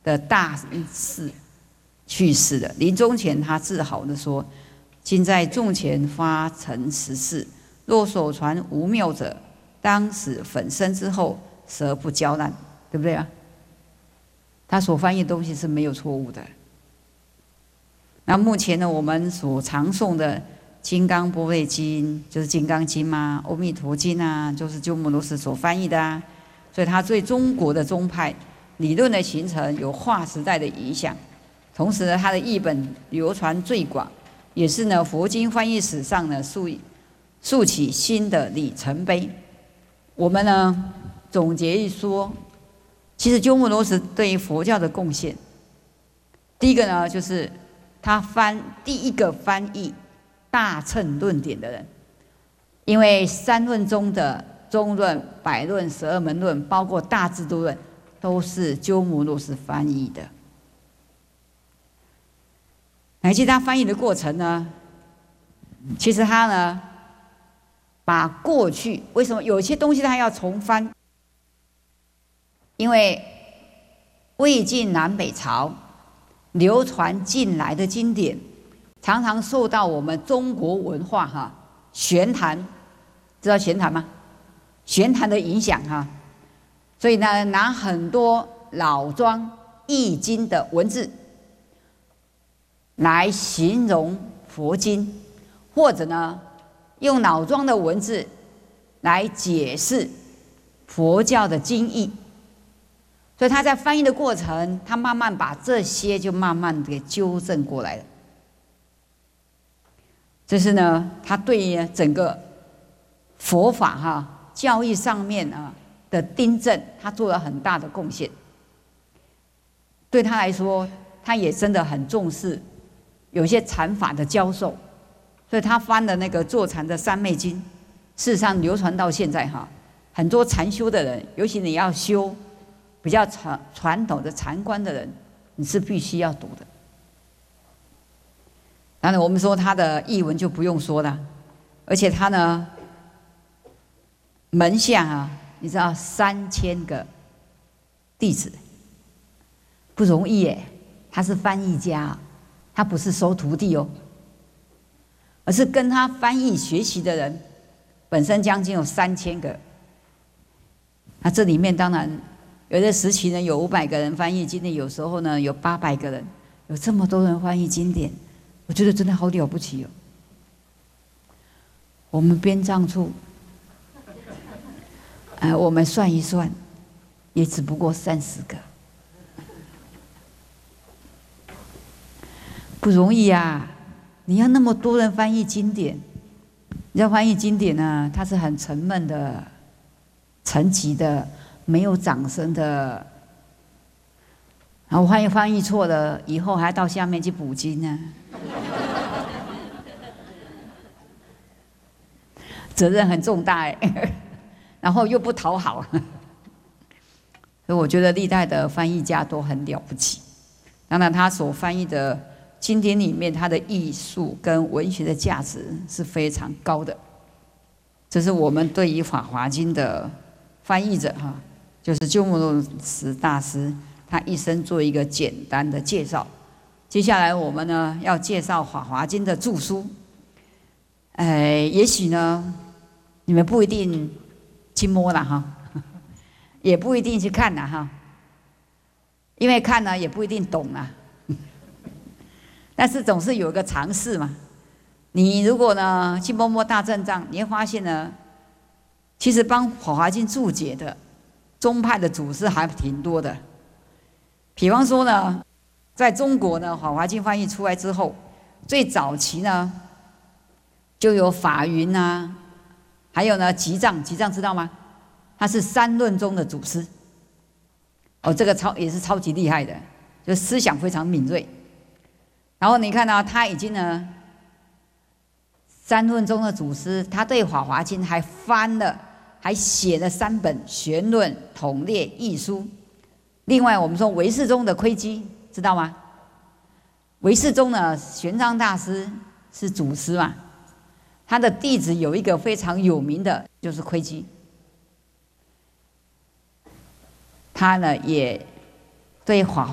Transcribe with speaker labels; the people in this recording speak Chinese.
Speaker 1: 的大事去世了。临终前，他自豪地说：“今在众前发陈实事，若所传无谬者，当使粉身之后，舌不交烂。”对不对啊？他所翻译的东西是没有错误的。那目前呢，我们所常诵的《金刚般若经》就是《金刚经》嘛，《阿弥陀经》啊，就是鸠摩罗什所翻译的啊。所以它对中国的宗派理论的形成有划时代的影响。同时呢，它的译本流传最广，也是呢佛经翻译史上呢竖起新的里程碑。我们呢总结一说，其实鸠摩罗什对于佛教的贡献，第一个呢就是他第一个翻译大乘论点的人，因为三论中的中论、百论、十二门论，包括大智度论，都是鸠摩罗什翻译的。还记得他翻译的过程呢？其实他呢，把过去为什么有些东西他要重翻？因为魏晋南北朝流传进来的经典，常常受到我们中国文化玄坛，知道玄坛吗？玄坛的影响所以呢，拿很多老庄易经的文字来形容佛经，或者呢，用老庄的文字来解释佛教的经义。所以他在翻译的过程，他慢慢把这些就慢慢给纠正过来了。这是呢，他对整个佛法教义上面的订正，他做了很大的贡献。对他来说，他也真的很重视有些禅法的教授，所以他翻的那个坐禅的三昧经，事实上流传到现在很多禅修的人，尤其你要修比较传统的禅观的人，你是必须要读的。当然，我们说他的译文就不用说了，而且他呢，门下你知道3000个弟子，不容易耶。他是翻译家，他不是收徒弟哦，而是跟他翻译学习的人，本身将近有3000个。那这里面当然有的时期呢有500个人翻译经典，有时候呢有800个人，有这么多人翻译经典，我觉得真的好了不起哦。我们编账处，我们算一算，也只不过30个，不容易啊！你要那么多人翻译经典，你要翻译经典呢，它是很沉闷的、沉寂的、没有掌声的。然后翻译错了，以后还到下面去补经呢，责任很重大哎。然后又不讨好，所以我觉得历代的翻译家都很了不起。当然，他所翻译的经典里面，它的艺术跟文学的价值是非常高的。这是我们对于《法华经》的翻译者就是鸠摩罗什大师，他一生做一个简单的介绍。接下来我们呢要介绍《法华经》的注疏。也许呢，你们不一定去摸了也不一定去看了因为看了也不一定懂啊。但是总是有一个尝试嘛。你如果呢去摸摸大正藏，你会发现呢，其实帮《法华经》注解的宗派的祖师还挺多的。比方说呢，在中国呢，《法华经》翻译出来之后，最早期呢就有法云还有呢吉藏知道吗？他是三论中的祖师。这个也是超级厉害的，就思想非常敏锐。然后你看到他已经呢，三论中的祖师，他对《法华经》还写了3本玄论、统列、译书。另外，我们说唯识宗的窥基，知道吗？唯识宗呢，玄奘大师是祖师嘛，他的弟子有一个非常有名的，就是窥基。他呢也对法